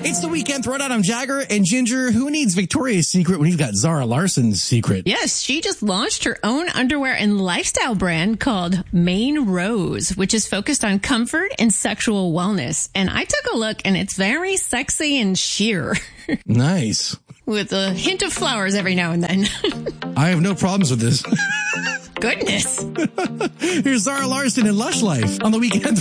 It's the weekend throwdown. I'm Jagger and Ginger. Who needs Victoria's Secret when you've got Zara Larson's secret? Yes, she just launched her own underwear and lifestyle brand called Maine Rose, which is focused on comfort and sexual wellness. And I took a look and it's very sexy and sheer. Nice. With a hint of flowers every now and then. I have no problems with this. Goodness. Here's Zara Larson in Lush Life on the weekend